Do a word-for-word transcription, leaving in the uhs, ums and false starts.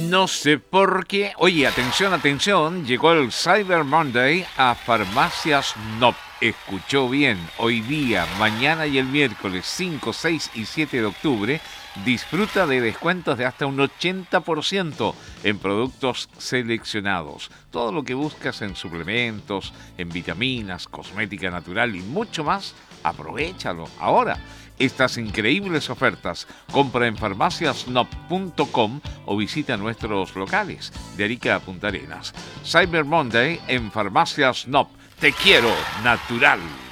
No sé por qué. Oye, atención, atención. Llegó el Cyber Monday a Farmacias Nop. Escuchó bien. Hoy día, mañana y el miércoles cinco, seis y siete de octubre, disfruta de descuentos de hasta un ochenta por ciento en productos seleccionados. Todo lo que buscas en suplementos, en vitaminas, cosmética natural y mucho más, aprovéchalo ahora. Estas increíbles ofertas, compra en farmacias nop punto com o visita nuestros locales de Arica a Punta Arenas. Cyber Monday en Farmacias Nop. Te quiero natural.